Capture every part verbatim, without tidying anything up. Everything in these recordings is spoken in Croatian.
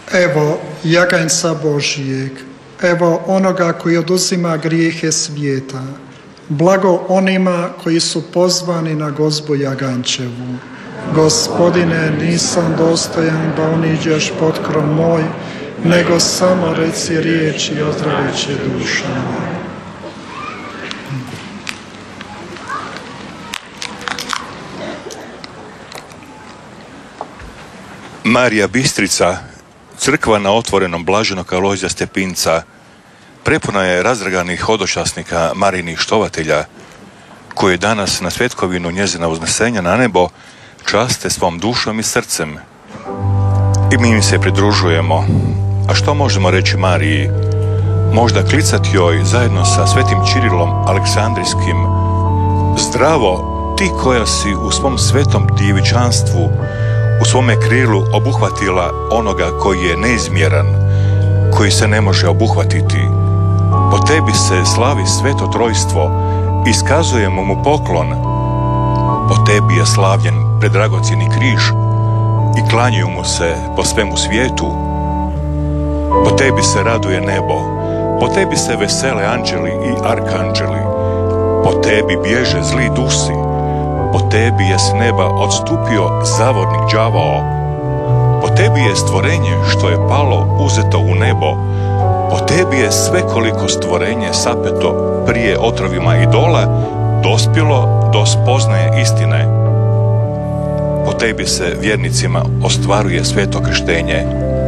Evo jaganjca Božijeg, evo onoga koji oduzima grijehe svijeta. Blago onima koji su pozvani na gozbu jagančevu. Gospodine, nisam dostojan da uniđeš pod krov moj, nego samo reci riječ i ozdravit će duša moja. Marija Bistrica, crkva na otvorenom Blaženog Alojzija Stepinca, prepuna je razdraganih hodočasnika Marijinih štovatelja, koji danas na svjetkovinu njezina uznesenja na nebo časte svom dušom i srcem. I mi im se pridružujemo. A što možemo reći Mariji? Možda klicati joj zajedno sa svetim Čirilom Aleksandrijskim: zdravo, ti koja si u svom svetom djevičanstvu u svome krilu obuhvatila onoga koji je neizmjeran, koji se ne može obuhvatiti. Po tebi se slavi sveto trojstvo, iskazujemo mu poklon. Po tebi je slavljen predragocjeni križ i klanjaju mu se po svemu svijetu. Po tebi se raduje nebo, po tebi se vesele anđeli i arkanđeli, po tebi bježe zli dusi, po tebi je s neba odstupio zavodnik đavao, po tebi je stvorenje što je palo uzeto u nebo, po tebi je svekoliko stvorenje sapeto prije otrovima idola dospjelo do spoznaje istine. Po tebi se vjernicima ostvaruje sveto krštenje,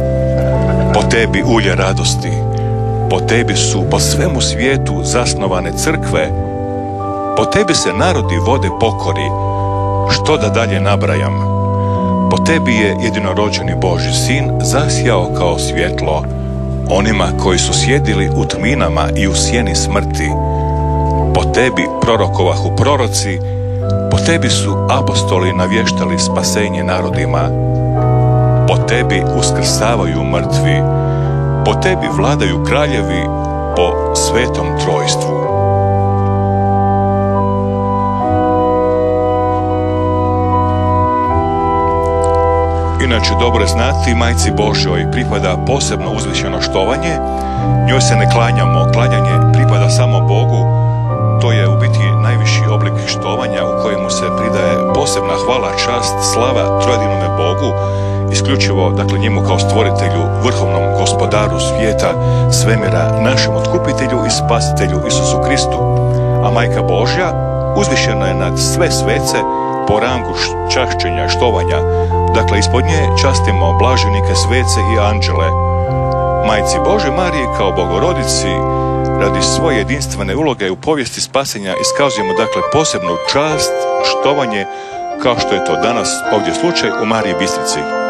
po tebi ulje radosti, po tebi su po svemu svijetu zasnovane crkve, po tebi se narodi vode pokori, što da dalje nabrajam. Po tebi je jedinorođeni Božji sin zasjao kao svjetlo onima koji su sjedili u tminama i u sjeni smrti. Po tebi prorokovahu proroci, po tebi su apostoli navještali spasenje narodima. Po tebi uskrsavaju mrtvi, po tebi vladaju kraljevi po svetom trojstvu. Inače, dobro je znati, Majci Božjoj pripada posebno uzvišeno štovanje, njoj se ne klanjamo, klanjanje pripada samo Bogu, to je u biti najviši oblik štovanja u kojemu se pridaje posebna hvala, čast, slava trojedinome Bogu, isključivo, dakle, njemu kao stvoritelju, vrhovnom gospodaru svijeta, svemira, našem otkupitelju i spasitelju Isusu Kristu. A Majka Božja uzvišena je nad sve svece po rangu čašćenja, štovanja. Dakle, ispod nje častimo blaženike, svece i anđele. Majci Božje Marije kao Bogorodici radi svoje jedinstvene uloge u povijesti spasenja iskazujemo, dakle, posebnu čast, štovanje, kao što je to danas ovdje slučaj u Mariji Bistrici.